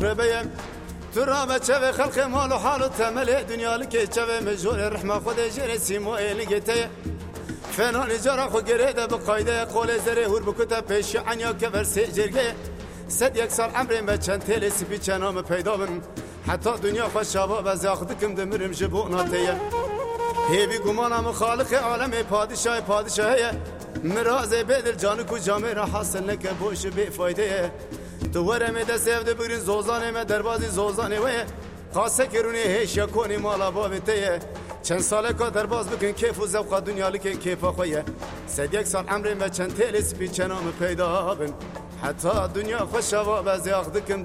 ربيم ترى چه خلق مال و حال و تمل دنیا لکه چه مجور رحمه خود جر سیمو لگته فنان جرا خو گرده به قاعده قول زره هور بکته پیش عنیا که ورسه جرگه صد یک سال عمرم به چند تل سپی چنام پیدا بم حتی دنیا خوشابا و زاخدکم دمرم جبو ناتیه هیوی گمانم خالق عالم پادشاهه مراز بدل جانو کو جامه را حاصل نکه بوش بی فایده تو ورم دست افده بگرین زوزانه من دروازی زوزانه وی خاصه کرونی هیش یکونی مالا بابته چند ساله که درباز بکن کیف و زوقا دنیا لکن کیفا خویه صد یک سال عمرم به چند تیل سپی چنام پیدا بن حتی دنیا خوشا و بزیاخ دکم